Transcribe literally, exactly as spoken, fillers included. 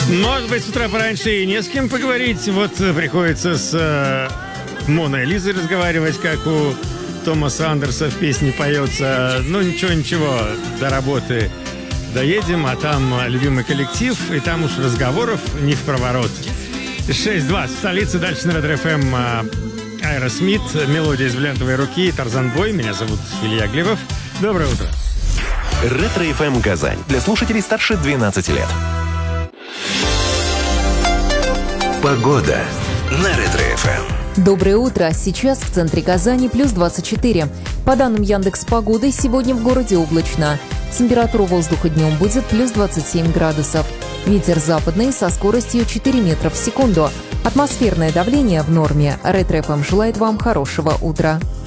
Может быть, с утра пораньше и не с кем поговорить. Вот приходится с э, Моной Лизой разговаривать, как у Томаса Андерса в песне поется. Ну, ничего-ничего, до работы доедем, а там любимый коллектив, и там уж разговоров не в проворот. шесть двадцать в столице, дальше на Ретро эф эм Аэросмит, мелодия из бриллиантовой руки, Тарзан Бой. Меня зовут Илья Глебов. Доброе утро. Ретро эф эм Казань для слушателей старше двенадцати лет. Погода на Ретро эф эм. Доброе утро. Сейчас в центре Казани плюс двадцать четыре. По данным Яндекс.Погоды, сегодня в городе облачно. Температура воздуха днем будет плюс двадцать семь градусов. Ветер западный со скоростью четыре метра в секунду. Атмосферное давление в норме. Ретро эф эм желает вам хорошего утра.